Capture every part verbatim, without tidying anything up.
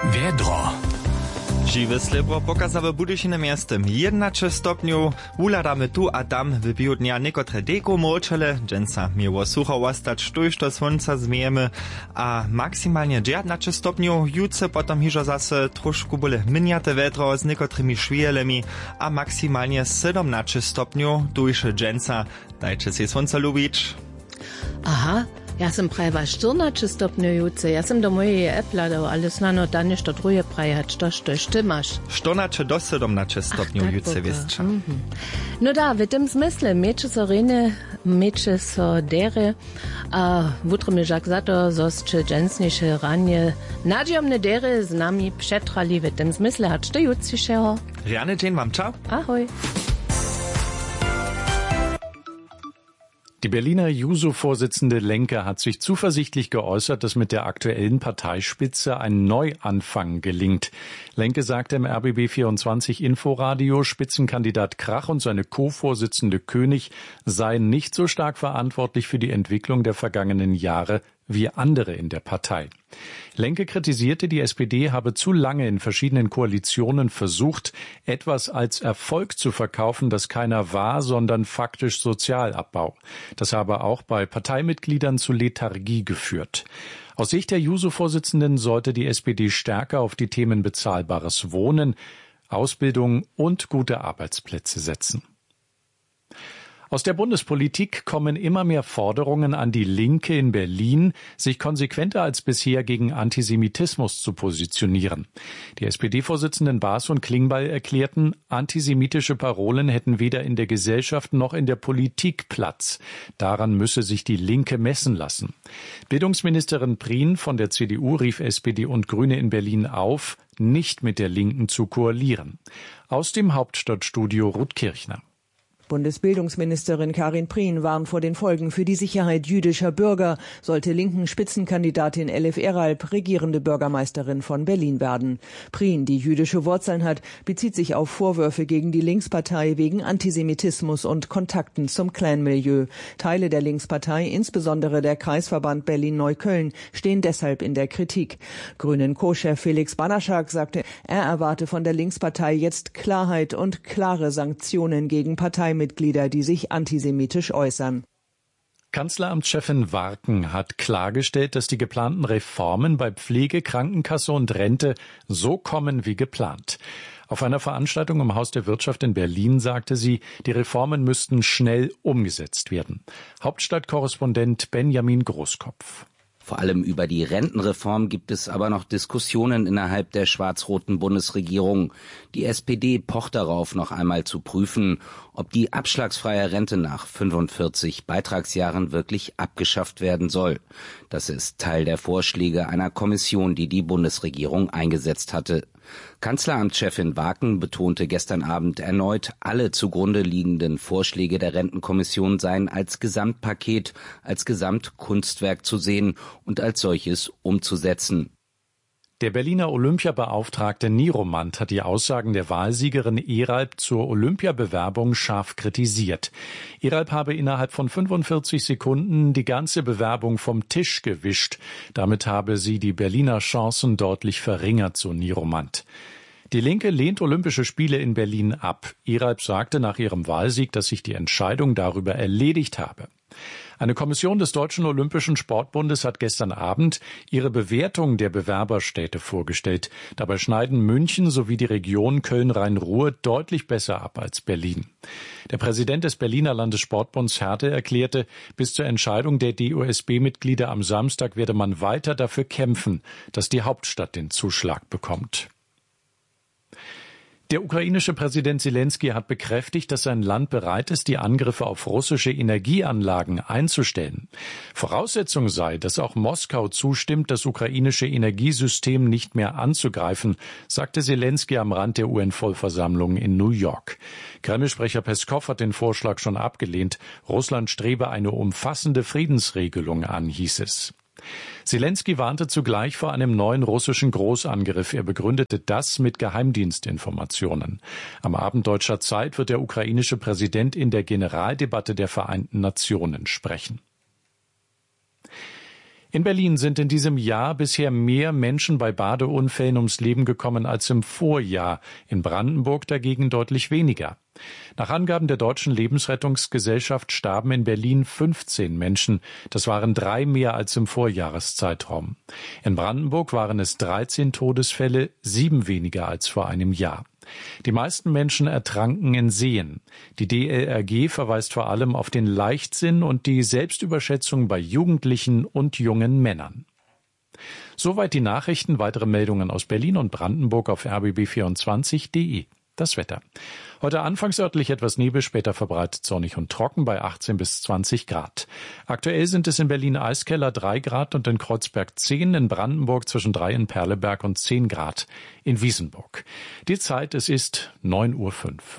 Wiedro. Žiwe slebro pokazały budyšine miastem jedenaście stopniów, uladamy tu a tam w piu dnia niekotre deko močele, dżęca miło sucho ostać, tuż do słońca zmiejemy, a maksymalnie dziewiętnaście stopniów, jutce potom hižo zase troszkę byle miniate wietro z niekotrymi szwielemi, a maksymalnie siedemnaście stopniów, tuż dżęca, dajcie się słońca lubić. Aha. Ja sam prawa czternaście stopniujące, ja sam do mojej Epla dał, ale snano da nešto druje prajać, to što ty masz. czternaście do siedemnaście stopniujące wieszcze. Mm -hmm. No da, w tym smysle, miecze so rene, miecze so dere, a wutro mi żak za to, zosče dżęsniejsze ranie, nadziomne dere z nami przetrali w tym smysle, hacz to jutrzejszego. Riane, dzień wam, ciao. Ahoj. Die Berliner Juso-Vorsitzende Lenke hat sich zuversichtlich geäußert, dass mit der aktuellen Parteispitze ein Neuanfang gelingt. Lenke sagte im R B B vierundzwanzig Inforadio, Spitzenkandidat Krach und seine Co-Vorsitzende König seien nicht so stark verantwortlich für die Entwicklung der vergangenen Jahre wie andere in der Partei. Lenke kritisierte, die S P D habe zu lange in verschiedenen Koalitionen versucht, etwas als Erfolg zu verkaufen, das keiner war, sondern faktisch Sozialabbau. Das habe auch bei Parteimitgliedern zu Lethargie geführt. Aus Sicht der Juso-Vorsitzenden sollte die S P D stärker auf die Themen bezahlbares Wohnen, Ausbildung und gute Arbeitsplätze setzen. Aus der Bundespolitik kommen immer mehr Forderungen an die Linke in Berlin, sich konsequenter als bisher gegen Antisemitismus zu positionieren. Die S P D-Vorsitzenden Baas und Klingbeil erklärten, antisemitische Parolen hätten weder in der Gesellschaft noch in der Politik Platz. Daran müsse sich die Linke messen lassen. Bildungsministerin Prien von der C D U rief S P D und Grüne in Berlin auf, nicht mit der Linken zu koalieren. Aus dem Hauptstadtstudio Ruth Kirchner. Bundesbildungsministerin Karin Prien warnt vor den Folgen für die Sicherheit jüdischer Bürger, sollte linken Spitzenkandidatin Elif Eralp regierende Bürgermeisterin von Berlin werden. Prien, die jüdische Wurzeln hat, bezieht sich auf Vorwürfe gegen die Linkspartei wegen Antisemitismus und Kontakten zum Clan-Milieu. Teile der Linkspartei, insbesondere der Kreisverband Berlin-Neukölln, stehen deshalb in der Kritik. Grünen Co-Chef Felix Banaschak sagte, er erwarte von der Linkspartei jetzt Klarheit und klare Sanktionen gegen Parteimitglieder, die sich antisemitisch äußern. Kanzleramtschefin Warken hat klargestellt, dass die geplanten Reformen bei Pflege, Krankenkasse und Rente so kommen wie geplant. Auf einer Veranstaltung im Haus der Wirtschaft in Berlin sagte sie, die Reformen müssten schnell umgesetzt werden. Hauptstadtkorrespondent Benjamin Großkopf. Vor allem über die Rentenreform gibt es aber noch Diskussionen innerhalb der schwarz-roten Bundesregierung. Die S P D pocht darauf, noch einmal zu prüfen, ob die abschlagsfreie Rente nach fünfundvierzig Beitragsjahren wirklich abgeschafft werden soll. Das ist Teil der Vorschläge einer Kommission, die die Bundesregierung eingesetzt hatte. Kanzleramtschefin Warken betonte gestern Abend erneut, alle zugrunde liegenden Vorschläge der Rentenkommission seien als Gesamtpaket, als Gesamtkunstwerk zu sehen und als solches umzusetzen. Der Berliner Olympiabeauftragte Niromant hat die Aussagen der Wahlsiegerin Eralp zur Olympiabewerbung scharf kritisiert. Eralp habe innerhalb von fünfundvierzig Sekunden die ganze Bewerbung vom Tisch gewischt. Damit habe sie die Berliner Chancen deutlich verringert, so Niromant. Die Linke lehnt Olympische Spiele in Berlin ab. Eralp sagte nach ihrem Wahlsieg, dass sich die Entscheidung darüber erledigt habe. Eine Kommission des Deutschen Olympischen Sportbundes hat gestern Abend ihre Bewertung der Bewerberstädte vorgestellt. Dabei schneiden München sowie die Region Köln-Rhein-Ruhr deutlich besser ab als Berlin. Der Präsident des Berliner Landessportbunds Härte erklärte, bis zur Entscheidung der D O S B-Mitglieder am Samstag werde man weiter dafür kämpfen, dass die Hauptstadt den Zuschlag bekommt. Der ukrainische Präsident Selenskyj hat bekräftigt, dass sein Land bereit ist, die Angriffe auf russische Energieanlagen einzustellen. Voraussetzung sei, dass auch Moskau zustimmt, das ukrainische Energiesystem nicht mehr anzugreifen, sagte Selenskyj am Rand der U N-Vollversammlung in New York. Kreml-Sprecher Peskow hat den Vorschlag schon abgelehnt. Russland strebe eine umfassende Friedensregelung an, hieß es. Selenskyj warnte zugleich vor einem neuen russischen Großangriff. Er begründete das mit Geheimdienstinformationen. Am Abend deutscher Zeit wird der ukrainische Präsident in der Generaldebatte der Vereinten Nationen sprechen. In Berlin sind in diesem Jahr bisher mehr Menschen bei Badeunfällen ums Leben gekommen als im Vorjahr. In Brandenburg dagegen deutlich weniger. Nach Angaben der Deutschen Lebensrettungsgesellschaft starben in Berlin fünfzehn Menschen. Das waren drei mehr als im Vorjahreszeitraum. In Brandenburg waren es dreizehn Todesfälle, sieben weniger als vor einem Jahr. Die meisten Menschen ertranken in Seen. Die D L R G verweist vor allem auf den Leichtsinn und die Selbstüberschätzung bei Jugendlichen und jungen Männern. Soweit die Nachrichten. Weitere Meldungen aus Berlin und Brandenburg auf r b b vierundzwanzig punkt d e. Das Wetter. Heute anfangs örtlich etwas Nebel, später verbreitet sonnig und trocken bei achtzehn bis zwanzig Grad. Aktuell sind es in Berlin Eiskeller drei Grad und in Kreuzberg zehn, in Brandenburg zwischen drei in Perleberg und zehn Grad in Wiesenburg. Die Zeit, es ist neun Uhr fünf.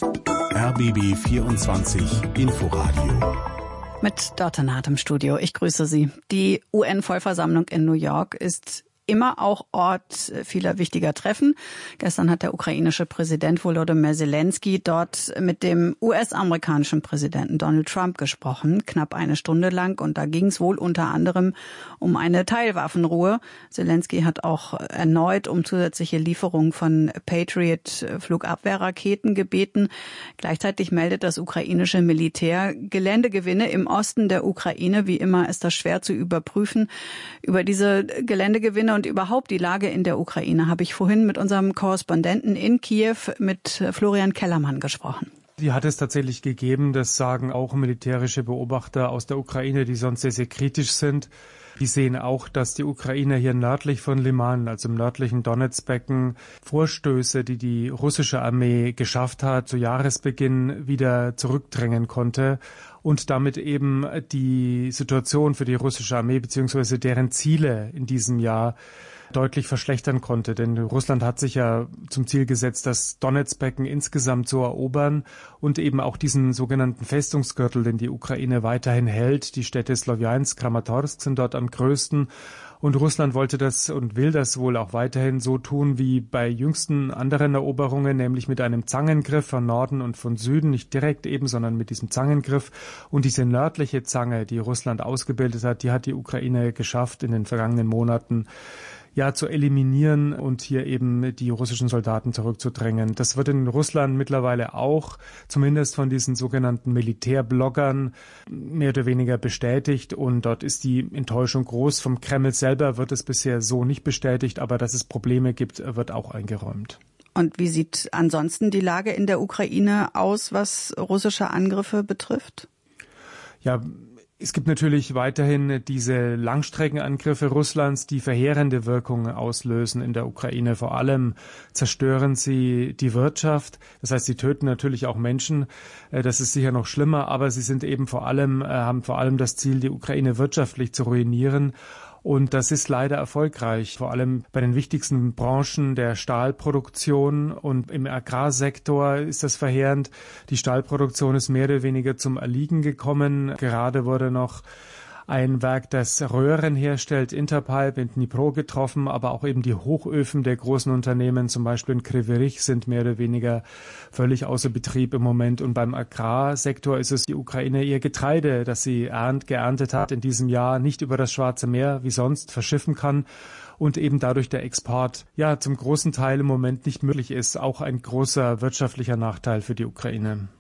R B B vierundzwanzig Inforadio. Mit Dörte Naht im Studio. Ich grüße Sie. Die U N-Vollversammlung in New York ist immer auch Ort vieler wichtiger Treffen. Gestern hat der ukrainische Präsident Volodymyr Zelensky dort mit dem U S-amerikanischen Präsidenten Donald Trump gesprochen, knapp eine Stunde lang. Und da ging es wohl unter anderem um eine Teilwaffenruhe. Zelensky hat auch erneut um zusätzliche Lieferungen von Patriot-Flugabwehrraketen gebeten. Gleichzeitig meldet das ukrainische Militär Geländegewinne im Osten der Ukraine. Wie immer ist das schwer zu überprüfen. Über diese Geländegewinne und überhaupt die Lage in der Ukraine habe ich vorhin mit unserem Korrespondenten in Kiew, mit Florian Kellermann, gesprochen. Die hat es tatsächlich gegeben, das sagen auch militärische Beobachter aus der Ukraine, die sonst sehr, sehr kritisch sind. Die sehen auch, dass die Ukrainer hier nördlich von Liman, also im nördlichen Donezbecken, Vorstöße, die die russische Armee geschafft hat, zu Jahresbeginn wieder zurückdrängen konnte und damit eben die Situation für die russische Armee bzw. deren Ziele in diesem Jahr deutlich verschlechtern konnte. Denn Russland hat sich ja zum Ziel gesetzt, das Donezbecken insgesamt zu erobern und eben auch diesen sogenannten Festungsgürtel, den die Ukraine weiterhin hält. Die Städte Slowjansk, Kramatorsk sind dort am größten. Und Russland wollte das und will das wohl auch weiterhin so tun wie bei jüngsten anderen Eroberungen, nämlich mit einem Zangengriff von Norden und von Süden, nicht direkt eben, sondern mit diesem Zangengriff. Und diese nördliche Zange, die Russland ausgebildet hat, die hat die Ukraine geschafft in den vergangenen Monaten, ja, zu eliminieren und hier eben die russischen Soldaten zurückzudrängen. Das wird in Russland mittlerweile auch, zumindest von diesen sogenannten Militärbloggern, mehr oder weniger bestätigt. Und dort ist die Enttäuschung groß. Vom Kreml selber wird es bisher so nicht bestätigt, aber dass es Probleme gibt, wird auch eingeräumt. Und wie sieht ansonsten die Lage in der Ukraine aus, was russische Angriffe betrifft? Ja, es gibt natürlich weiterhin diese Langstreckenangriffe Russlands, die verheerende Wirkungen auslösen in der Ukraine. Vor allem zerstören sie die Wirtschaft. Das heißt, sie töten natürlich auch Menschen. Das ist sicher noch schlimmer, aber sie sind eben vor allem, haben vor allem das Ziel, die Ukraine wirtschaftlich zu ruinieren. Und das ist leider erfolgreich, vor allem bei den wichtigsten Branchen der Stahlproduktion und im Agrarsektor ist das verheerend. Die Stahlproduktion ist mehr oder weniger zum Erliegen gekommen. Gerade wurde noch ein Werk, das Röhren herstellt, Interpipe in Dnipro getroffen, aber auch eben die Hochöfen der großen Unternehmen, zum Beispiel in Kryvyi Rih, sind mehr oder weniger völlig außer Betrieb im Moment. Und beim Agrarsektor ist es die Ukraine ihr Getreide, das sie ernt, geerntet hat in diesem Jahr, nicht über das Schwarze Meer wie sonst verschiffen kann. Und eben dadurch der Export ja zum großen Teil im Moment nicht möglich ist. Auch ein großer wirtschaftlicher Nachteil für die Ukraine.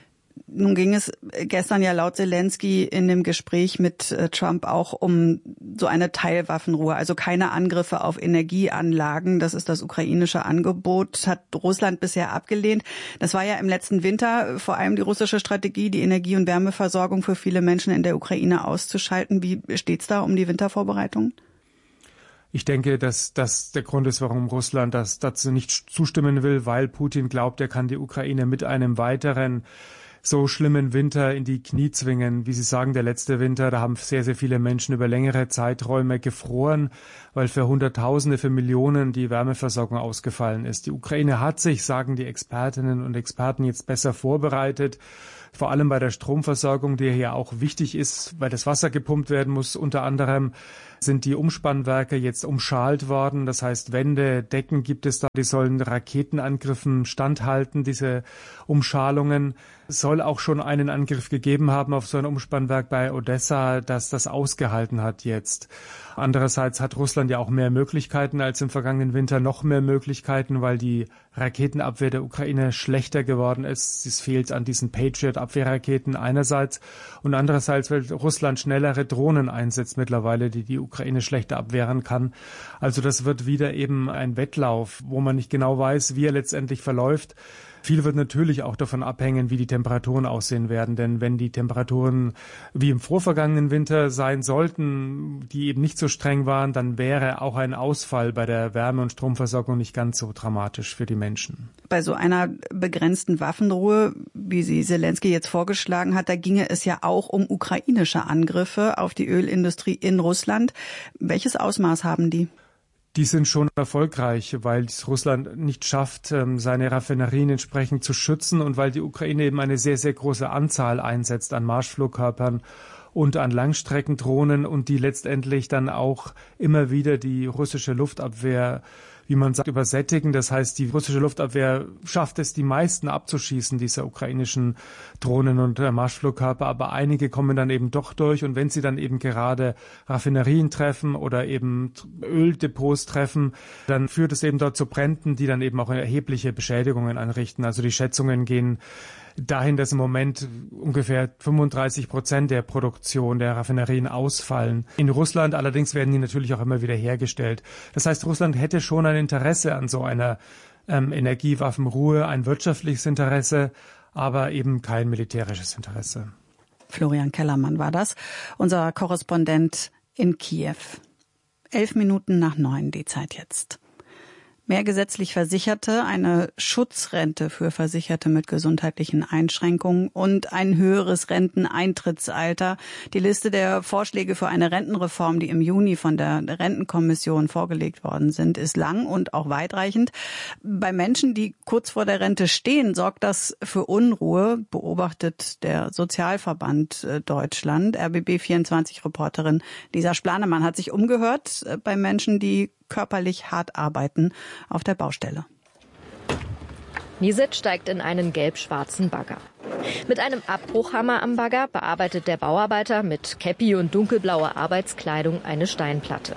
Nun ging es gestern ja laut Zelensky in dem Gespräch mit Trump auch um so eine Teilwaffenruhe, also keine Angriffe auf Energieanlagen. Das ist das ukrainische Angebot, hat Russland bisher abgelehnt. Das war ja im letzten Winter vor allem die russische Strategie, die Energie- und Wärmeversorgung für viele Menschen in der Ukraine auszuschalten. Wie steht's da um die Wintervorbereitungen? Ich denke, dass das der Grund ist, warum Russland das dazu nicht zustimmen will, weil Putin glaubt, er kann die Ukraine mit einem weiteren so schlimmen Winter in die Knie zwingen. Wie Sie sagen, der letzte Winter, da haben sehr, sehr viele Menschen über längere Zeiträume gefroren, weil für Hunderttausende, für Millionen die Wärmeversorgung ausgefallen ist. Die Ukraine hat sich, sagen die Expertinnen und Experten, jetzt besser vorbereitet. vor allem bei der Stromversorgung, die hier auch wichtig ist, weil das Wasser gepumpt werden muss. Unter anderem sind die Umspannwerke jetzt umschalt worden. Das heißt, Wände, Decken gibt es da, die sollen Raketenangriffen standhalten. Diese Umschalungen soll auch schon einen Angriff gegeben haben auf so ein Umspannwerk bei Odessa, das das ausgehalten hat jetzt. Andererseits hat Russland ja auch mehr Möglichkeiten als im vergangenen Winter, noch mehr Möglichkeiten, weil die Raketenabwehr der Ukraine schlechter geworden ist. Es fehlt an diesen Patriot-Abwehrraketen einerseits und andererseits, weil Russland schnellere Drohnen einsetzt mittlerweile, die die Ukraine schlechter abwehren kann. Also das wird wieder eben ein Wettlauf, wo man nicht genau weiß, wie er letztendlich verläuft. Viel wird natürlich auch davon abhängen, wie die Temperaturen aussehen werden. Denn wenn die Temperaturen wie im vorvergangenen Winter sein sollten, die eben nicht so streng waren, dann wäre auch ein Ausfall bei der Wärme- und Stromversorgung nicht ganz so dramatisch für die Menschen. Bei so einer begrenzten Waffenruhe, wie sie Zelensky jetzt vorgeschlagen hat, da ginge es ja auch um ukrainische Angriffe auf die Ölindustrie in Russland. Welches Ausmaß haben die? Die sind schon erfolgreich, weil es Russland nicht schafft, seine Raffinerien entsprechend zu schützen und weil die Ukraine eben eine sehr, sehr große Anzahl einsetzt an Marschflugkörpern und an Langstreckendrohnen und die letztendlich dann auch immer wieder die russische Luftabwehr, wie man sagt, übersättigen. Das heißt, die russische Luftabwehr schafft es, die meisten abzuschießen, dieser ukrainischen Drohnen und Marschflugkörper. Aber einige kommen dann eben doch durch. Und wenn sie dann eben gerade Raffinerien treffen oder eben Öldepots treffen, dann führt es eben dort zu Bränden, die dann eben auch erhebliche Beschädigungen anrichten. Also die Schätzungen gehen dahin, dass im Moment ungefähr fünfunddreißig Prozent der Produktion der Raffinerien ausfallen. In Russland allerdings werden die natürlich auch immer wieder hergestellt. Das heißt, Russland hätte schon ein Interesse an so einer ähm, Energiewaffenruhe, ein wirtschaftliches Interesse, aber eben kein militärisches Interesse. Florian Kellermann war das, unser Korrespondent in Kiew. Elf Minuten nach neun die Zeit jetzt. Mehr gesetzlich Versicherte, eine Schutzrente für Versicherte mit gesundheitlichen Einschränkungen und ein höheres Renteneintrittsalter. Die Liste der Vorschläge für eine Rentenreform, die im Juni von der Rentenkommission vorgelegt worden sind, ist lang und auch weitreichend. Bei Menschen, die kurz vor der Rente stehen, sorgt das für Unruhe, beobachtet der Sozialverband Deutschland. R B B vierundzwanzig-Reporterin Lisa Splanemann hat sich umgehört bei Menschen, die körperlich hart arbeiten auf der Baustelle. Niset steigt in einen gelb-schwarzen Bagger. Mit einem Abbruchhammer am Bagger bearbeitet der Bauarbeiter mit Käppi und dunkelblauer Arbeitskleidung eine Steinplatte.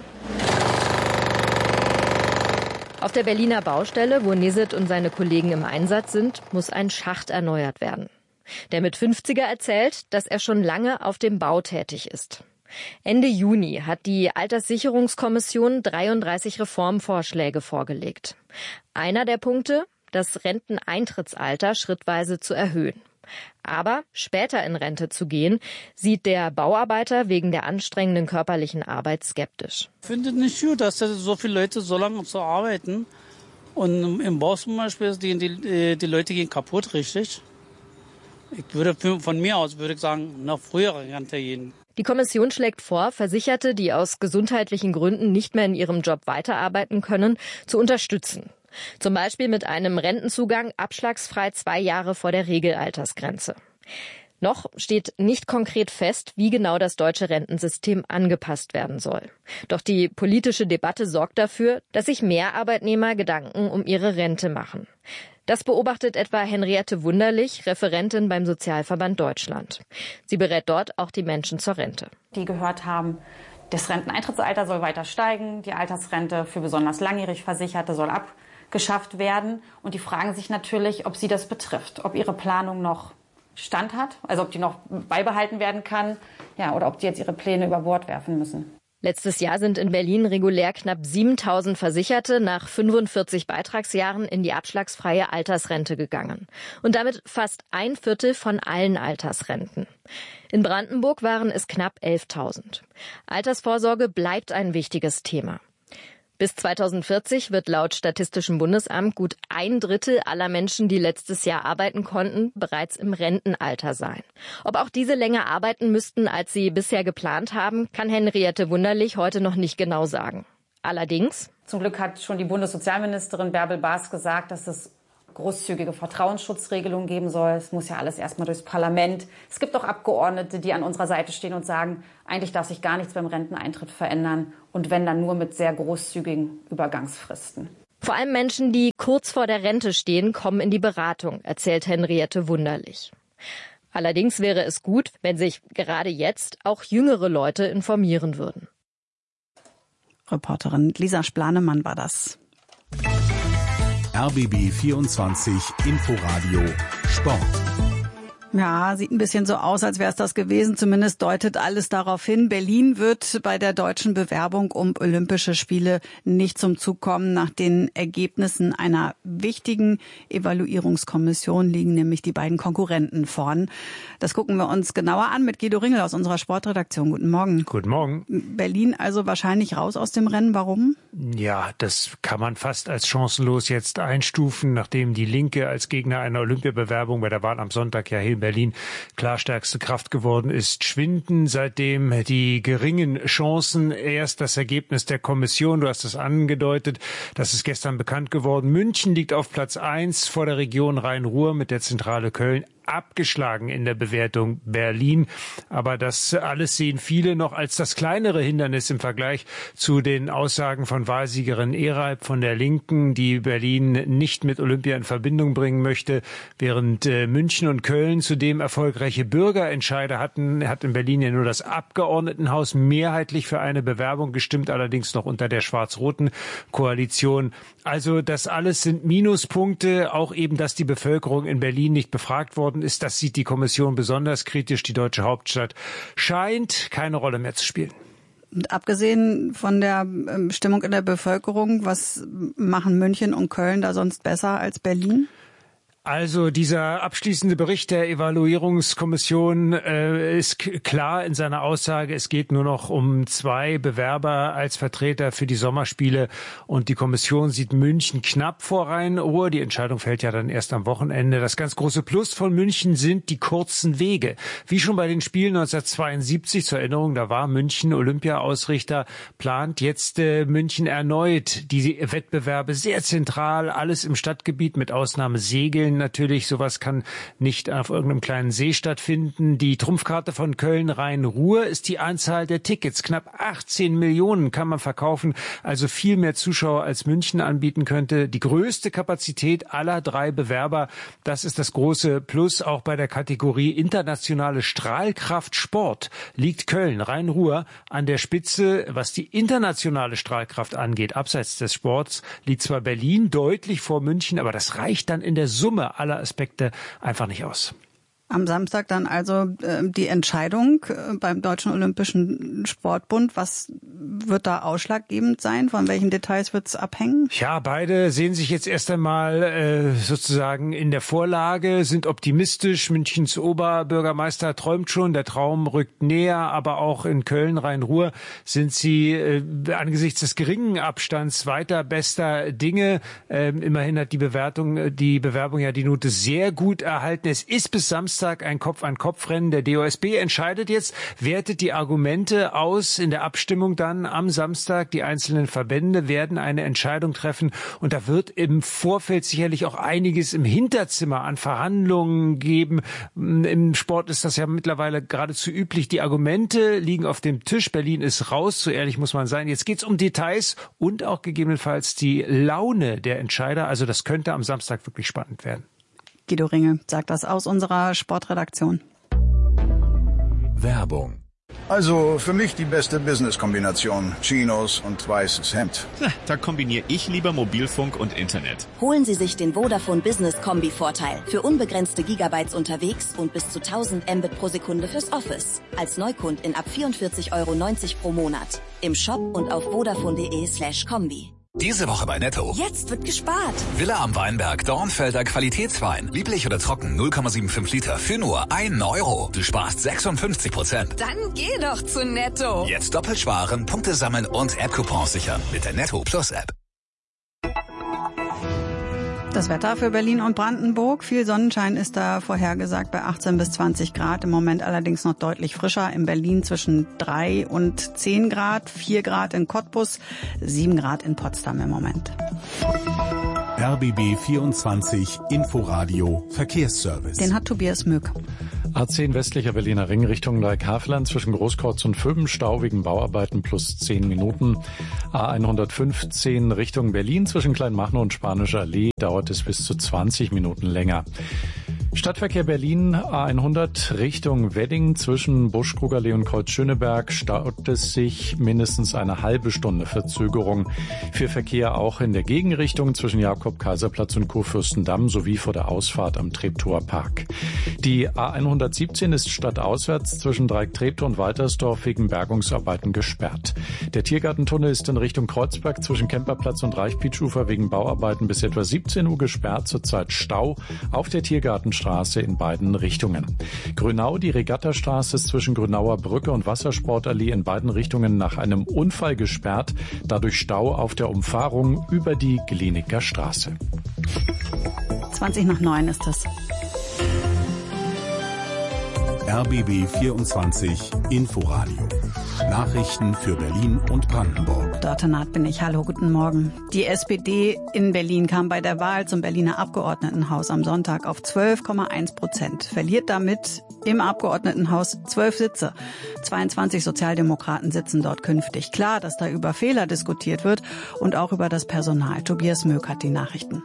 Auf der Berliner Baustelle, wo Niset und seine Kollegen im Einsatz sind, muss ein Schacht erneuert werden. Der mit fünfziger erzählt, dass er schon lange auf dem Bau tätig ist. Ende Juni hat die Alterssicherungskommission dreiunddreißig Reformvorschläge vorgelegt. Einer der Punkte, das Renteneintrittsalter schrittweise zu erhöhen. Aber später in Rente zu gehen, sieht der Bauarbeiter wegen der anstrengenden körperlichen Arbeit skeptisch. Ich finde nicht gut, dass so viele Leute so lange zu arbeiten. Und im Bau zum Beispiel, die, die, die Leute gehen kaputt, richtig. Ich würde von mir aus würde ich sagen, nach früherer Rente gehen. Die Kommission schlägt vor, Versicherte, die aus gesundheitlichen Gründen nicht mehr in ihrem Job weiterarbeiten können, zu unterstützen. Zum Beispiel mit einem Rentenzugang abschlagsfrei zwei Jahre vor der Regelaltersgrenze. Noch steht nicht konkret fest, wie genau das deutsche Rentensystem angepasst werden soll. Doch die politische Debatte sorgt dafür, dass sich mehr Arbeitnehmer Gedanken um ihre Rente machen. Das beobachtet etwa Henriette Wunderlich, Referentin beim Sozialverband Deutschland. Sie berät dort auch die Menschen zur Rente. Die gehört haben, das Renteneintrittsalter soll weiter steigen, die Altersrente für besonders langjährig Versicherte soll abgeschafft werden. Und die fragen sich natürlich, ob sie das betrifft, ob ihre Planung noch Stand hat, also ob die noch beibehalten werden kann, ja, oder ob die jetzt ihre Pläne über Bord werfen müssen. Letztes Jahr sind in Berlin regulär knapp siebentausend Versicherte nach fünfundvierzig Beitragsjahren in die abschlagsfreie Altersrente gegangen. Und damit fast ein Viertel von allen Altersrenten. In Brandenburg waren es knapp elftausend. Altersvorsorge bleibt ein wichtiges Thema. Bis zweitausendvierzig wird laut Statistischem Bundesamt gut ein Drittel aller Menschen, die letztes Jahr arbeiten konnten, bereits im Rentenalter sein. Ob auch diese länger arbeiten müssten, als sie bisher geplant haben, kann Henriette Wunderlich heute noch nicht genau sagen. Allerdings: Zum Glück hat schon die Bundessozialministerin Bärbel Baas gesagt, dass es großzügige Vertrauensschutzregelungen geben soll. Es muss ja alles erstmal durchs Parlament. Es gibt auch Abgeordnete, die an unserer Seite stehen und sagen, eigentlich darf sich gar nichts beim Renteneintritt verändern und wenn dann nur mit sehr großzügigen Übergangsfristen. Vor allem Menschen, die kurz vor der Rente stehen, kommen in die Beratung, erzählt Henriette Wunderlich. Allerdings wäre es gut, wenn sich gerade jetzt auch jüngere Leute informieren würden. Reporterin Lisa Splanemann war das. R B B vierundzwanzig Inforadio Sport. Ja, sieht ein bisschen so aus, als wäre es das gewesen. Zumindest deutet alles darauf hin. Berlin wird bei der deutschen Bewerbung um Olympische Spiele nicht zum Zug kommen. Nach den Ergebnissen einer wichtigen Evaluierungskommission liegen nämlich die beiden Konkurrenten vorn. Das gucken wir uns genauer an mit Guido Ringel aus unserer Sportredaktion. Guten Morgen. Guten Morgen. Berlin also wahrscheinlich raus aus dem Rennen. Warum? Ja, das kann man fast als chancenlos jetzt einstufen, nachdem die Linke als Gegner einer Olympiabewerbung bei der Wahl am Sonntag ja in Berlin klar stärkste Kraft geworden ist, schwinden seitdem die geringen Chancen. Erst das Ergebnis der Kommission, du hast es angedeutet, das ist gestern bekannt geworden. München liegt auf Platz eins vor der Region Rhein-Ruhr mit der Zentrale Köln. Abgeschlagen in der Bewertung Berlin. Aber das alles sehen viele noch als das kleinere Hindernis im Vergleich zu den Aussagen von Wahlsiegerin Eralp von der Linken, die Berlin nicht mit Olympia in Verbindung bringen möchte, während äh, München und Köln zudem erfolgreiche Bürgerentscheide hatten, hat in Berlin ja nur das Abgeordnetenhaus mehrheitlich für eine Bewerbung gestimmt, allerdings noch unter der schwarz-roten Koalition. Also das alles sind Minuspunkte, auch eben, dass die Bevölkerung in Berlin nicht befragt worden ist. Das sieht die Kommission besonders kritisch. Die deutsche Hauptstadt scheint keine Rolle mehr zu spielen. Und abgesehen von der Stimmung in der Bevölkerung, was machen München und Köln da sonst besser als Berlin? Also dieser abschließende Bericht der Evaluierungskommission äh, ist k- klar in seiner Aussage, es geht nur noch um zwei Bewerber als Vertreter für die Sommerspiele und die Kommission sieht München knapp vor Rhein-Ruhr. Die Entscheidung fällt ja dann erst am Wochenende. Das ganz große Plus von München sind die kurzen Wege. Wie schon bei den Spielen neunzehnhundertzweiundsiebzig, zur Erinnerung, da war München Olympia-Ausrichter, plant jetzt äh, München erneut die Wettbewerbe sehr zentral, alles im Stadtgebiet mit Ausnahme Segeln. Natürlich, sowas kann nicht auf irgendeinem kleinen See stattfinden. Die Trumpfkarte von Köln Rhein-Ruhr ist die Anzahl der Tickets. Knapp achtzehn Millionen kann man verkaufen, also viel mehr Zuschauer als München anbieten könnte. Die größte Kapazität aller drei Bewerber, das ist das große Plus. Auch bei der Kategorie internationale Strahlkraft Sport liegt Köln Rhein-Ruhr an der Spitze. Was die internationale Strahlkraft angeht, abseits des Sports, liegt zwar Berlin deutlich vor München, aber das reicht dann in der Summe aller Aspekte einfach nicht aus. Am Samstag dann also äh, die Entscheidung äh, beim Deutschen Olympischen Sportbund. Was wird da ausschlaggebend sein? Von welchen Details wird es abhängen? Ja, beide sehen sich jetzt erst einmal äh, sozusagen in der Vorlage, sind optimistisch. Münchens Oberbürgermeister träumt schon, der Traum rückt näher, aber auch in Köln, Rhein-Ruhr sind sie äh, angesichts des geringen Abstands weiter bester Dinge. Äh, immerhin hat die Bewertung, die Bewerbung ja die Note sehr gut erhalten. Es ist bis Samstag ein Kopf-an-Kopf-Rennen. Der D O S B entscheidet jetzt, wertet die Argumente aus in der Abstimmung dann am Samstag. Die einzelnen Verbände werden eine Entscheidung treffen und da wird im Vorfeld sicherlich auch einiges im Hinterzimmer an Verhandlungen geben. Im Sport ist das ja mittlerweile geradezu üblich. Die Argumente liegen auf dem Tisch. Berlin ist raus, so ehrlich muss man sein. Jetzt geht's um Details und auch gegebenenfalls die Laune der Entscheider. Also das könnte am Samstag wirklich spannend werden. Guido Ringe sagt das aus unserer Sportredaktion. Werbung. Also für mich die beste Business-Kombination. Chinos und weißes Hemd. Na, da kombiniere ich lieber Mobilfunk und Internet. Holen Sie sich den Vodafone Business Kombi-Vorteil. Für unbegrenzte Gigabytes unterwegs und bis zu tausend Mbit pro Sekunde fürs Office. Als Neukund in ab vierundvierzig Euro neunzig pro Monat. Im Shop und auf vodafone.de slash Kombi. Diese Woche bei Netto. Jetzt wird gespart. Villa am Weinberg, Dornfelder Qualitätswein. Lieblich oder trocken, null Komma fünfundsiebzig Liter für nur ein Euro. Du sparst sechsundfünfzig Prozent. Dann geh doch zu Netto. Jetzt doppelt sparen, Punkte sammeln und App-Coupons sichern mit der Netto Plus App. Das Wetter für Berlin und Brandenburg. Viel Sonnenschein ist da vorhergesagt bei achtzehn bis zwanzig Grad. Im Moment allerdings noch deutlich frischer. In Berlin zwischen drei und zehn Grad, vier Grad in Cottbus, sieben Grad in Potsdam im Moment. R B B vierundzwanzig Inforadio Verkehrsservice. Den hat Tobias Möck. A zehn westlicher Berliner Ring Richtung Dreieckhaveland zwischen Großkreuz und Föben, Stau wegen Bauarbeiten plus zehn Minuten. A hundertfünfzehn Richtung Berlin zwischen Kleinmachnow und Spanischer Allee dauert es bis zu zwanzig Minuten länger. Stadtverkehr Berlin A hundert Richtung Wedding zwischen Buschkrugallee und Kreuz-Schöneberg staut es sich mindestens eine halbe Stunde Verzögerung. Für Verkehr auch in der Gegenrichtung zwischen Jakob-Kaiser-Platz und Kurfürstendamm sowie vor der Ausfahrt am Treptower Park. Die A hundertsiebzehn ist stadtauswärts zwischen Dreieck-Treptow und Waltersdorf wegen Bergungsarbeiten gesperrt. Der Tiergartentunnel ist in Richtung Kreuzberg zwischen Kemperplatz und Reichpietschufer wegen Bauarbeiten bis etwa siebzehn Uhr gesperrt, zurzeit Stau auf der Tiergartenstraße in beiden Richtungen. Grünau, die Regattastraße ist zwischen Grünauer Brücke und Wassersportallee in beiden Richtungen nach einem Unfall gesperrt, dadurch Stau auf der Umfahrung über die Glienicker Straße. zwanzig nach neun ist es. R B B vierundzwanzig Inforadio. Nachrichten für Berlin und Brandenburg. Dörte Naht bin ich. Hallo, guten Morgen. Die S P D in Berlin kam bei der Wahl zum Berliner Abgeordnetenhaus am Sonntag auf zwölf Komma eins Prozent. Verliert damit im Abgeordnetenhaus zwölf Sitze. zweiundzwanzig Sozialdemokraten sitzen dort künftig. Klar, dass da über Fehler diskutiert wird und auch über das Personal. Tobias Möck hat die Nachrichten.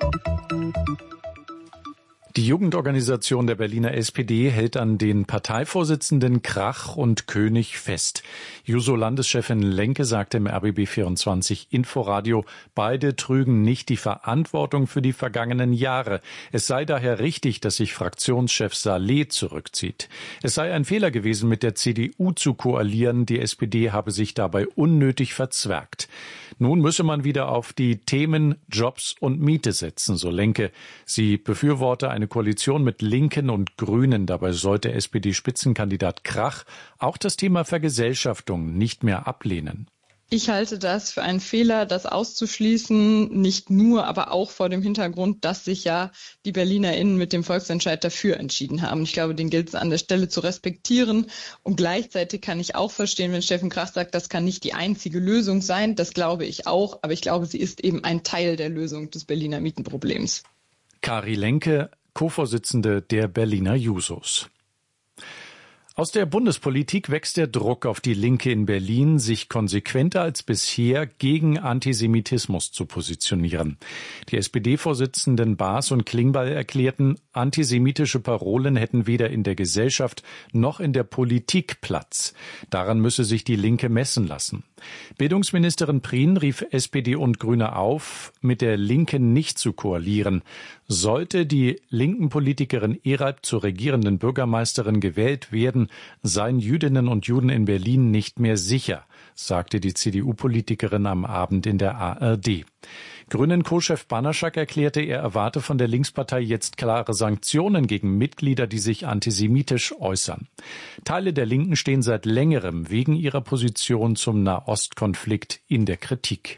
Die Jugendorganisation der Berliner S P D hält an den Parteivorsitzenden Krach und König fest. Juso-Landeschefin Lenke sagte im R B B vierundzwanzig Inforadio, beide trügen nicht die Verantwortung für die vergangenen Jahre. Es sei daher richtig, dass sich Fraktionschef Saleh zurückzieht. Es sei ein Fehler gewesen, mit der C D U zu koalieren. Die S P D habe sich dabei unnötig verzwergt. Nun müsse man wieder auf die Themen Jobs und Miete setzen, so Lenke. Sie befürworte eine Koalition mit Linken und Grünen. Dabei sollte S P D-Spitzenkandidat Krach auch das Thema Vergesellschaftung nicht mehr ablehnen. Ich halte das für einen Fehler, das auszuschließen, nicht nur, aber auch vor dem Hintergrund, dass sich ja die BerlinerInnen mit dem Volksentscheid dafür entschieden haben. Ich glaube, den gilt es an der Stelle zu respektieren. Und gleichzeitig kann ich auch verstehen, wenn Steffen Krach sagt, das kann nicht die einzige Lösung sein. Das glaube ich auch, aber ich glaube, sie ist eben ein Teil der Lösung des Berliner Mietenproblems. Kari Lenke, Co-Vorsitzende der Berliner Jusos. Aus der Bundespolitik wächst der Druck auf die Linke in Berlin, sich konsequenter als bisher gegen Antisemitismus zu positionieren. Die S P D-Vorsitzenden Baas und Klingbeil erklärten, antisemitische Parolen hätten weder in der Gesellschaft noch in der Politik Platz. Daran müsse sich die Linke messen lassen. Bildungsministerin Prien rief S P D und Grüne auf, mit der Linken nicht zu koalieren. Sollte die linken Politikerin Eralp zur regierenden Bürgermeisterin gewählt werden, seien Jüdinnen und Juden in Berlin nicht mehr sicher, sagte die C D U-Politikerin am Abend in der A R D. Grünen-Co-Chef Banaschak erklärte, er erwarte von der Linkspartei jetzt klare Sanktionen gegen Mitglieder, die sich antisemitisch äußern. Teile der Linken stehen seit längerem wegen ihrer Position zum Nahostkonflikt in der Kritik.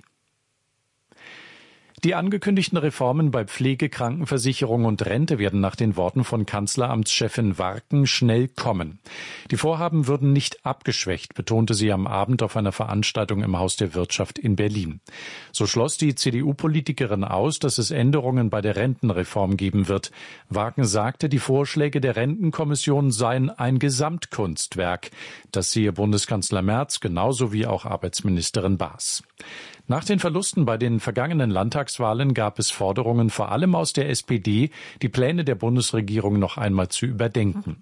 Die angekündigten Reformen bei Pflege, Krankenversicherung und Rente werden nach den Worten von Kanzleramtschefin Warken schnell kommen. Die Vorhaben würden nicht abgeschwächt, betonte sie am Abend auf einer Veranstaltung im Haus der Wirtschaft in Berlin. So schloss die C D U-Politikerin aus, dass es Änderungen bei der Rentenreform geben wird. Warken sagte, die Vorschläge der Rentenkommission seien ein Gesamtkunstwerk. Das sehe Bundeskanzler Merz genauso wie auch Arbeitsministerin Baas. Nach den Verlusten bei den vergangenen Landtagswahlen gab es Forderungen vor allem aus der S P D, die Pläne der Bundesregierung noch einmal zu überdenken.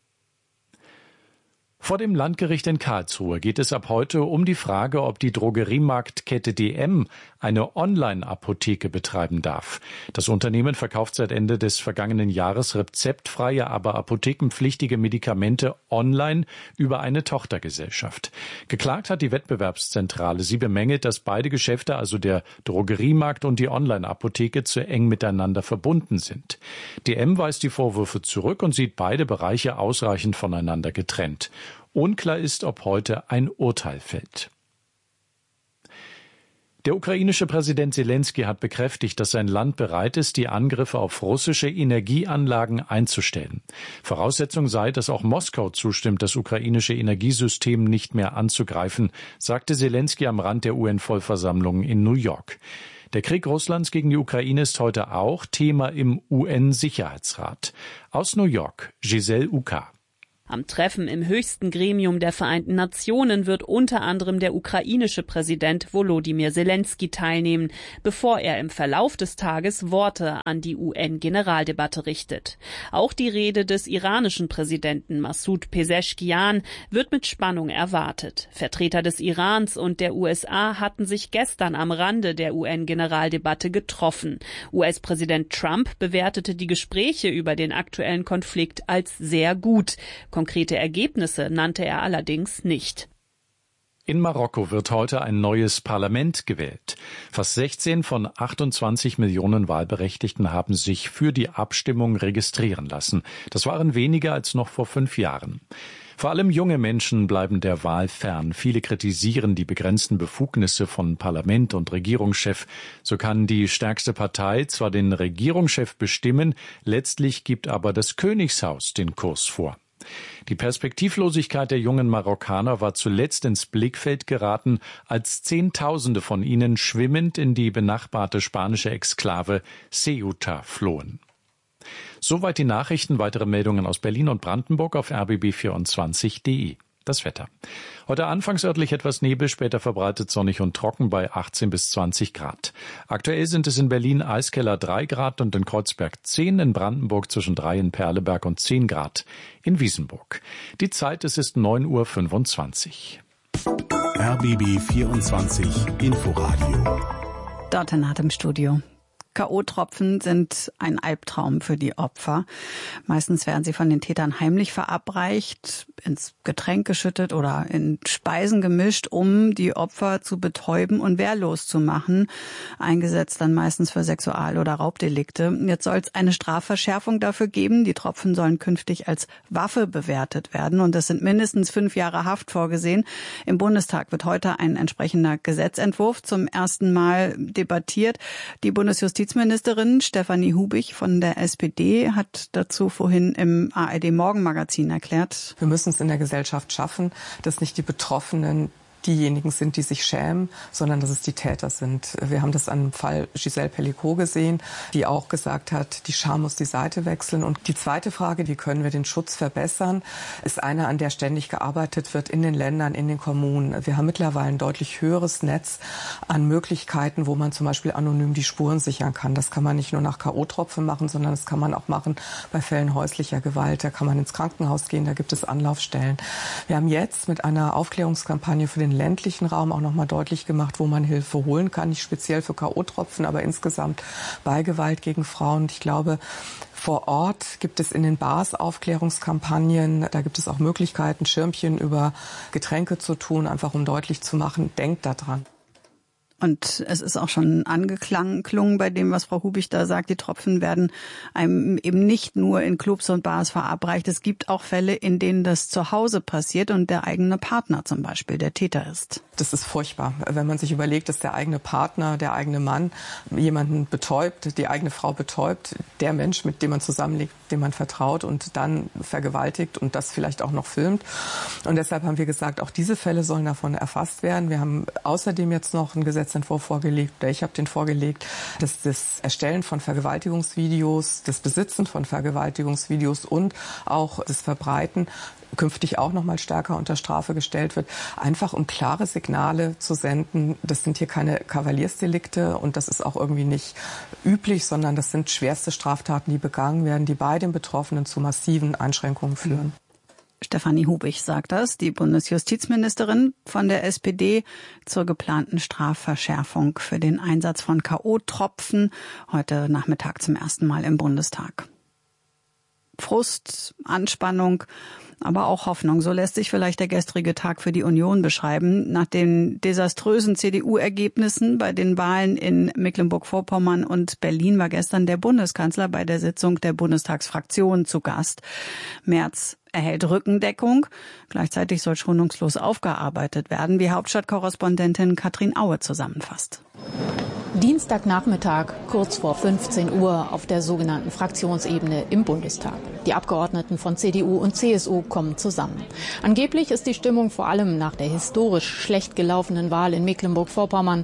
Vor dem Landgericht in Karlsruhe geht es ab heute um die Frage, ob die Drogeriemarktkette D M eine Online-Apotheke betreiben darf. Das Unternehmen verkauft seit Ende des vergangenen Jahres rezeptfreie, aber apothekenpflichtige Medikamente online über eine Tochtergesellschaft. Geklagt hat die Wettbewerbszentrale. Sie bemängelt, dass beide Geschäfte, also der Drogeriemarkt und die Online-Apotheke, zu eng miteinander verbunden sind. D M weist die Vorwürfe zurück und sieht beide Bereiche ausreichend voneinander getrennt. Unklar ist, ob heute ein Urteil fällt. Der ukrainische Präsident Selenskyj hat bekräftigt, dass sein Land bereit ist, die Angriffe auf russische Energieanlagen einzustellen. Voraussetzung sei, dass auch Moskau zustimmt, das ukrainische Energiesystem nicht mehr anzugreifen, sagte Selenskyj am Rand der U N-Vollversammlung in New York. Der Krieg Russlands gegen die Ukraine ist heute auch Thema im U N-Sicherheitsrat. Aus New York, Giselle Uka. Am Treffen im höchsten Gremium der Vereinten Nationen wird unter anderem der ukrainische Präsident Volodymyr Zelensky teilnehmen, bevor er im Verlauf des Tages Worte an die U N-Generaldebatte richtet. Auch die Rede des iranischen Präsidenten Massoud Pezeshkian wird mit Spannung erwartet. Vertreter des Irans und der U S A hatten sich gestern am Rande der U N-Generaldebatte getroffen. U S-Präsident Trump bewertete die Gespräche über den aktuellen Konflikt als sehr gut. Konkrete Ergebnisse nannte er allerdings nicht. In Marokko wird heute ein neues Parlament gewählt. Fast sechzehn von achtundzwanzig Millionen Wahlberechtigten haben sich für die Abstimmung registrieren lassen. Das waren weniger als noch vor fünf Jahren. Vor allem junge Menschen bleiben der Wahl fern. Viele kritisieren die begrenzten Befugnisse von Parlament und Regierungschef. So kann die stärkste Partei zwar den Regierungschef bestimmen, letztlich gibt aber das Königshaus den Kurs vor. Die Perspektivlosigkeit der jungen Marokkaner war zuletzt ins Blickfeld geraten, als Zehntausende von ihnen schwimmend in die benachbarte spanische Exklave Ceuta flohen. Soweit die Nachrichten. Weitere Meldungen aus Berlin und Brandenburg auf r b b vierundzwanzig punkt d e. Das Wetter. Heute anfangs örtlich etwas Nebel, später verbreitet sonnig und trocken bei achtzehn bis zwanzig Grad. Aktuell sind es in Berlin Eiskeller drei Grad und in Kreuzberg zehn, in Brandenburg zwischen drei in Perleberg und zehn Grad in Wiesenburg. Die Zeit, es ist neun Uhr fünfundzwanzig. R B B vierundzwanzig Inforadio. Dort nach dem Studio. K O-Tropfen sind ein Albtraum für die Opfer. Meistens werden sie von den Tätern heimlich verabreicht, ins Getränk geschüttet oder in Speisen gemischt, um die Opfer zu betäuben und wehrlos zu machen. Eingesetzt dann meistens für Sexual- oder Raubdelikte. Jetzt soll es eine Strafverschärfung dafür geben. Die Tropfen sollen künftig als Waffe bewertet werden und es sind mindestens fünf Jahre Haft vorgesehen. Im Bundestag wird heute ein entsprechender Gesetzentwurf zum ersten Mal debattiert. Die Bundesjustiz Justizministerin Stefanie Hubich von der S P D hat dazu vorhin im A R D-Morgenmagazin erklärt: Wir müssen es in der Gesellschaft schaffen, dass nicht die Betroffenen diejenigen sind, die sich schämen, sondern dass es die Täter sind. Wir haben das an dem Fall Giselle Pellicot gesehen, die auch gesagt hat, die Scham muss die Seite wechseln. Und die zweite Frage, wie können wir den Schutz verbessern, ist eine, an der ständig gearbeitet wird in den Ländern, in den Kommunen. Wir haben mittlerweile ein deutlich höheres Netz an Möglichkeiten, wo man zum Beispiel anonym die Spuren sichern kann. Das kann man nicht nur nach K O-Tropfen machen, sondern das kann man auch machen bei Fällen häuslicher Gewalt. Da kann man ins Krankenhaus gehen, da gibt es Anlaufstellen. Wir haben jetzt mit einer Aufklärungskampagne für den ländlichen Raum auch noch mal deutlich gemacht, wo man Hilfe holen kann, nicht speziell für K O-Tropfen, aber insgesamt bei Gewalt gegen Frauen. Und ich glaube, vor Ort gibt es in den Bars Aufklärungskampagnen, da gibt es auch Möglichkeiten, Schirmchen über Getränke zu tun, einfach um deutlich zu machen, denkt da dran. Und es ist auch schon angeklungen bei dem, was Frau Hubich da sagt. Die Tropfen werden einem eben nicht nur in Clubs und Bars verabreicht. Es gibt auch Fälle, in denen das zu Hause passiert und der eigene Partner zum Beispiel der Täter ist. Das ist furchtbar, wenn man sich überlegt, dass der eigene Partner, der eigene Mann jemanden betäubt, die eigene Frau betäubt, der Mensch, mit dem man zusammenlebt, dem man vertraut und dann vergewaltigt und das vielleicht auch noch filmt. Und deshalb haben wir gesagt, auch diese Fälle sollen davon erfasst werden. Wir haben außerdem jetzt noch ein Gesetzentwurf vorgelegt, oder ich habe den vorgelegt, dass das Erstellen von Vergewaltigungsvideos, das Besitzen von Vergewaltigungsvideos und auch das Verbreiten künftig auch noch mal stärker unter Strafe gestellt wird, einfach um klare Signale zu senden. Das sind hier keine Kavaliersdelikte und das ist auch irgendwie nicht üblich, sondern das sind schwerste Straftaten, die begangen werden, die bei den Betroffenen zu massiven Einschränkungen führen. Stefanie Hubich sagt das, die Bundesjustizministerin von der S P D zur geplanten Strafverschärfung für den Einsatz von K O-Tropfen heute Nachmittag zum ersten Mal im Bundestag. Frust, Anspannung, aber auch Hoffnung. So lässt sich vielleicht der gestrige Tag für die Union beschreiben. Nach den desaströsen C D U-Ergebnissen bei den Wahlen in Mecklenburg-Vorpommern und Berlin war gestern der Bundeskanzler bei der Sitzung der Bundestagsfraktion zu Gast. Merz erhält Rückendeckung. Gleichzeitig soll schonungslos aufgearbeitet werden, wie Hauptstadtkorrespondentin Katrin Aue zusammenfasst. Dienstagnachmittag, kurz vor fünfzehn Uhr, auf der sogenannten Fraktionsebene im Bundestag. Die Abgeordneten von C D U und C S U kommen zusammen. Angeblich ist die Stimmung vor allem nach der historisch schlecht gelaufenen Wahl in Mecklenburg-Vorpommern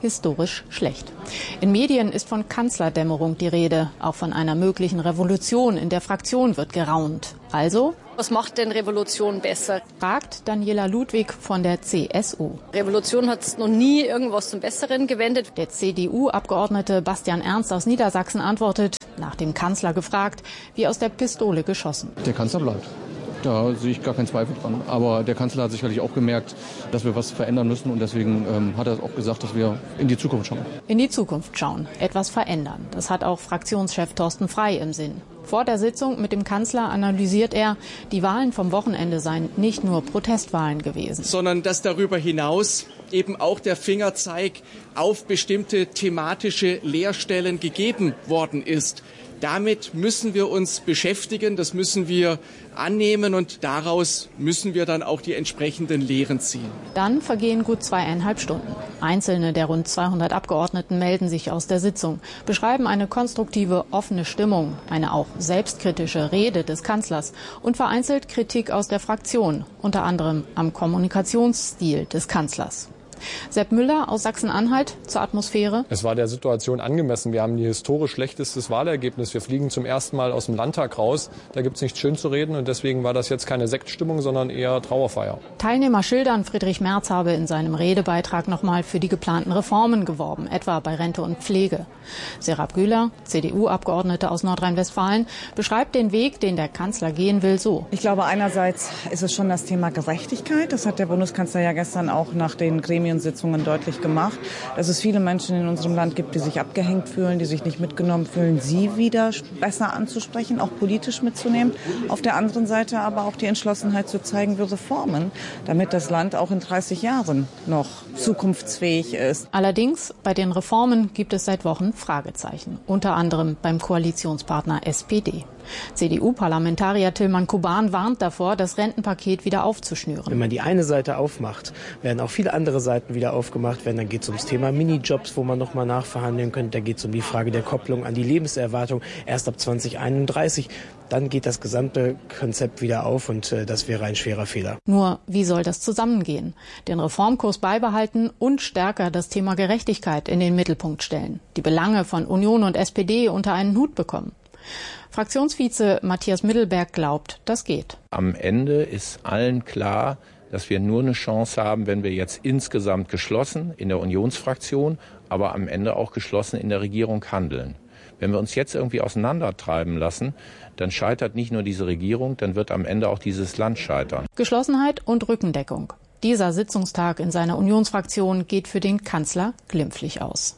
historisch schlecht. In Medien ist von Kanzlerdämmerung die Rede. Auch von einer möglichen Revolution in der Fraktion wird geraunt. Also, was macht denn Revolution besser? Fragt Daniela Ludwig von der C S U. Revolution hat noch nie irgendwas zum Besseren gewendet. Der C D U-Abgeordnete Bastian Ernst aus Niedersachsen antwortet, nach dem Kanzler gefragt, wie aus der Pistole geschossen. Der Kanzler bleibt. Da sehe ich gar keinen Zweifel dran. Aber der Kanzler hat sicherlich auch gemerkt, dass wir was verändern müssen. Und deswegen ähm, hat er auch gesagt, dass wir in die Zukunft schauen. In die Zukunft schauen, etwas verändern. Das hat auch Fraktionschef Thorsten Frey im Sinn. Vor der Sitzung mit dem Kanzler analysiert er, die Wahlen vom Wochenende seien nicht nur Protestwahlen gewesen. Sondern dass darüber hinaus eben auch der Fingerzeig auf bestimmte thematische Leerstellen gegeben worden ist. Damit müssen wir uns beschäftigen, das müssen wir annehmen und daraus müssen wir dann auch die entsprechenden Lehren ziehen. Dann vergehen gut zweieinhalb Stunden. Einzelne der rund zweihundert Abgeordneten melden sich aus der Sitzung, beschreiben eine konstruktive, offene Stimmung, eine auch selbstkritische Rede des Kanzlers und vereinzelt Kritik aus der Fraktion, unter anderem am Kommunikationsstil des Kanzlers. Sepp Müller aus Sachsen-Anhalt zur Atmosphäre. Es war der Situation angemessen. Wir haben ein historisch schlechtestes Wahlergebnis. Wir fliegen zum ersten Mal aus dem Landtag raus. Da gibt es nichts schön zu reden und deswegen war das jetzt keine Sektstimmung, sondern eher Trauerfeier. Teilnehmer schildern, Friedrich Merz habe in seinem Redebeitrag nochmal für die geplanten Reformen geworben, etwa bei Rente und Pflege. Serap Güler, C D U-Abgeordnete aus Nordrhein-Westfalen, beschreibt den Weg, den der Kanzler gehen will, so. Ich glaube, einerseits ist es schon das Thema Gerechtigkeit. Das hat der Bundeskanzler ja gestern auch nach den Gremiensitzungen deutlich gemacht, dass es viele Menschen in unserem Land gibt, die sich abgehängt fühlen, die sich nicht mitgenommen fühlen, sie wieder besser anzusprechen, auch politisch mitzunehmen. Auf der anderen Seite aber auch die Entschlossenheit zu zeigen für Reformen, damit das Land auch in dreißig Jahren noch zukunftsfähig ist. Allerdings, bei den Reformen gibt es seit Wochen Fragezeichen, unter anderem beim Koalitionspartner S P D. C D U-Parlamentarier Tilman Kuban warnt davor, das Rentenpaket wieder aufzuschnüren. Wenn man die eine Seite aufmacht, werden auch viele andere Seiten wieder aufgemacht werden. Dann geht es ums Thema Minijobs, wo man noch mal nachverhandeln könnte. Da geht es um die Frage der Kopplung an die Lebenserwartung erst ab zwanzig einunddreißig. Dann geht das gesamte Konzept wieder auf und äh, das wäre ein schwerer Fehler. Nur, wie soll das zusammengehen? Den Reformkurs beibehalten und stärker das Thema Gerechtigkeit in den Mittelpunkt stellen. Die Belange von Union und S P D unter einen Hut bekommen. Fraktionsvize Matthias Mittelberg glaubt, das geht. Am Ende ist allen klar, dass wir nur eine Chance haben, wenn wir jetzt insgesamt geschlossen in der Unionsfraktion, aber am Ende auch geschlossen in der Regierung handeln. Wenn wir uns jetzt irgendwie auseinandertreiben lassen, dann scheitert nicht nur diese Regierung, dann wird am Ende auch dieses Land scheitern. Geschlossenheit und Rückendeckung. Dieser Sitzungstag in seiner Unionsfraktion geht für den Kanzler glimpflich aus.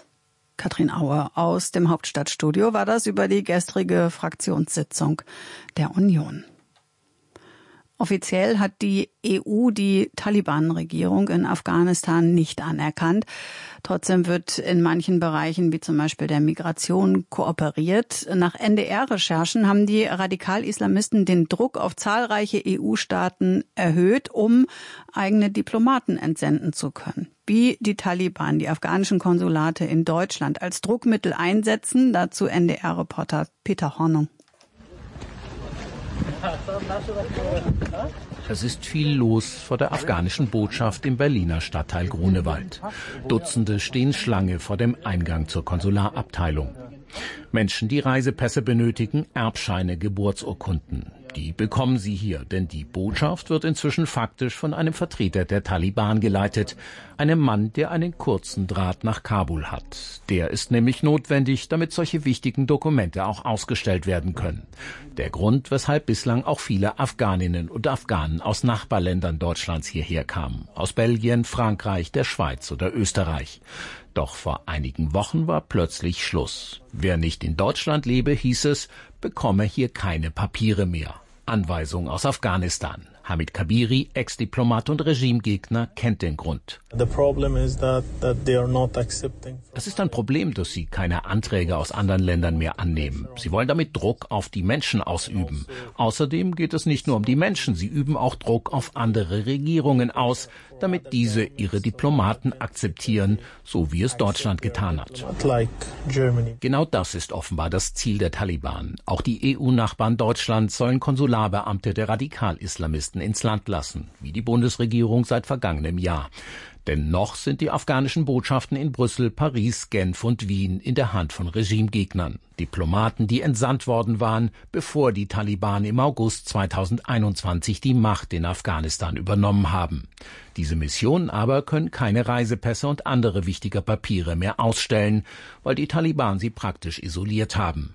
Katrin Auer aus dem Hauptstadtstudio war das über die gestrige Fraktionssitzung der Union. Offiziell hat die E U die Taliban-Regierung in Afghanistan nicht anerkannt. Trotzdem wird in manchen Bereichen, wie zum Beispiel der Migration, kooperiert. Nach N D R-Recherchen haben die Radikal-Islamisten den Druck auf zahlreiche E U-Staaten erhöht, um eigene Diplomaten entsenden zu können. Wie die Taliban die afghanischen Konsulate in Deutschland als Druckmittel einsetzen, dazu N D R-Reporter Peter Hornung. Es ist viel los vor der afghanischen Botschaft im Berliner Stadtteil Grunewald. Dutzende stehen Schlange vor dem Eingang zur Konsularabteilung. Menschen, die Reisepässe benötigen, Erbscheine, Geburtsurkunden. Die bekommen sie hier, denn die Botschaft wird inzwischen faktisch von einem Vertreter der Taliban geleitet. Einem Mann, der einen kurzen Draht nach Kabul hat. Der ist nämlich notwendig, damit solche wichtigen Dokumente auch ausgestellt werden können. Der Grund, weshalb bislang auch viele Afghaninnen und Afghanen aus Nachbarländern Deutschlands hierher kamen. Aus Belgien, Frankreich, der Schweiz oder Österreich. Doch vor einigen Wochen war plötzlich Schluss. Wer nicht in Deutschland lebe, hieß es, bekomme hier keine Papiere mehr. Anweisung aus Afghanistan. Hamid Kabiri, Ex-Diplomat und Regimegegner, kennt den Grund. Es ist ein Problem, dass sie keine Anträge aus anderen Ländern mehr annehmen. Sie wollen damit Druck auf die Menschen ausüben. Außerdem geht es nicht nur um die Menschen, sie üben auch Druck auf andere Regierungen aus, damit diese ihre Diplomaten akzeptieren, so wie es Deutschland getan hat. Genau das ist offenbar das Ziel der Taliban. Auch die E U-Nachbarn Deutschlands sollen Konsularbeamte der Radikal-Islamisten ins Land lassen, wie die Bundesregierung seit vergangenem Jahr. Denn noch sind die afghanischen Botschaften in Brüssel, Paris, Genf und Wien in der Hand von Regimegegnern. Diplomaten, die entsandt worden waren, bevor die Taliban im August zweitausendeinundzwanzig die Macht in Afghanistan übernommen haben. Diese Missionen aber können keine Reisepässe und andere wichtige Papiere mehr ausstellen, weil die Taliban sie praktisch isoliert haben.